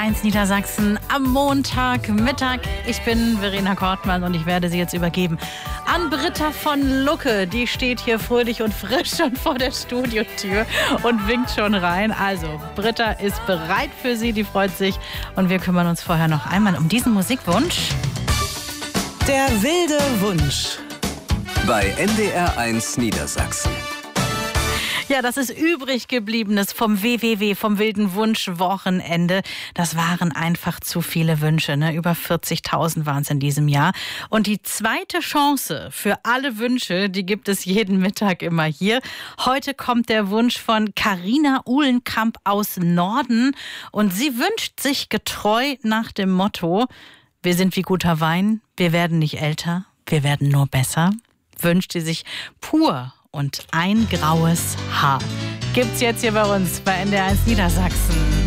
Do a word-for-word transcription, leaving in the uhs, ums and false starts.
eins Niedersachsen am Montagmittag. Ich bin Verena Kortmann und ich werde Sie jetzt übergeben an Britta von Lucke. Die steht hier fröhlich und frisch schon vor der Studiotür und winkt schon rein. Also, Britta ist bereit für Sie, die freut sich. Und wir kümmern uns vorher noch einmal um diesen Musikwunsch. Der wilde Wunsch. Bei N D R eins Niedersachsen. Ja, das ist übrig gebliebenes vom W W W, vom wilden Wunsch-Wochenende. Das waren einfach zu viele Wünsche, ne? Über vierzigtausend waren es in diesem Jahr. Und die zweite Chance für alle Wünsche, die gibt es jeden Mittag immer hier. Heute kommt der Wunsch von Carina Uhlenkamp aus Norden. Und sie wünscht sich getreu nach dem Motto: Wir sind wie guter Wein, wir werden nicht älter, wir werden nur besser. Wünscht sie sich pur und ein graues Haar. Gibt's jetzt hier bei uns bei N D R eins Niedersachsen.